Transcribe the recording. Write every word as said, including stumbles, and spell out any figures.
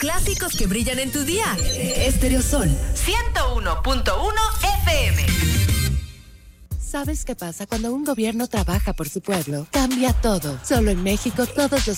clásicos que brillan en tu día. Estéreo Sol ciento uno punto uno F M. ¿Sabes qué pasa cuando un gobierno trabaja por su pueblo? Cambia todo. Solo en México todos los